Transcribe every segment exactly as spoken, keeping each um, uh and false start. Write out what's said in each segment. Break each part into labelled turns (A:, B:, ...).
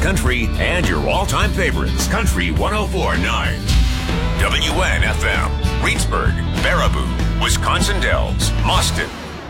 A: country and your all-time favorites. Country one oh four point nine. W N F M. Reedsburg, Baraboo, Wisconsin Dells, Mauston.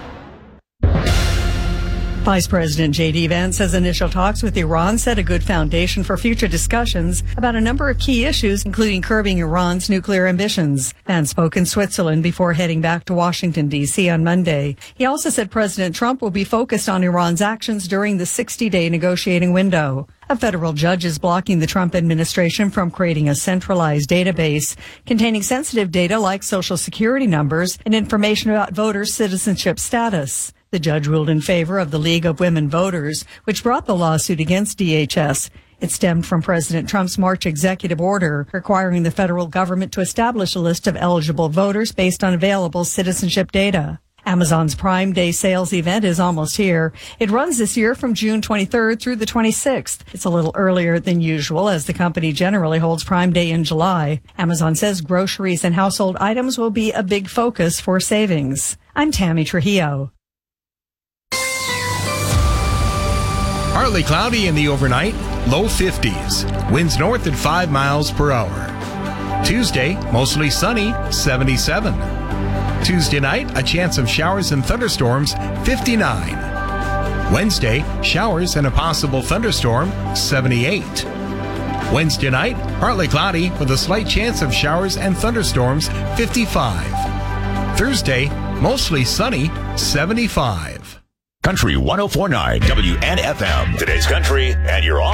B: Vice President J D. Vance says initial talks with Iran set a good foundation for future discussions about a number of key issues, including curbing Iran's nuclear ambitions. Vance spoke in Switzerland before heading back to Washington, D C on Monday. He also said President Trump will be focused on Iran's actions during the sixty-day negotiating window. A federal judge is blocking the Trump administration from creating a centralized database containing sensitive data like Social Security numbers and information about voters' citizenship status. The judge ruled in favor of the League of Women Voters, which brought the lawsuit against D H S. It stemmed from President Trump's March executive order requiring the federal government to establish a list of eligible voters based on available citizenship data. Amazon's Prime Day sales event is almost here. It runs this year from June twenty-third through the twenty-sixth. It's a little earlier than usual, as the company generally holds Prime Day in July. Amazon says groceries and household items will be a big focus for savings. I'm Tammy Trujillo.
C: Partly cloudy in the overnight, low fifties. Winds north at five miles per hour. Tuesday, mostly sunny, seventy-seven. Tuesday night, a chance of showers and thunderstorms, fifty-nine. Wednesday, showers and a possible thunderstorm, seventy-eight. Wednesday night, partly cloudy with a slight chance of showers and thunderstorms, fifty-five. Thursday, mostly sunny, seventy-five.
A: Country one oh four point nine. W N F M. Today's country and your all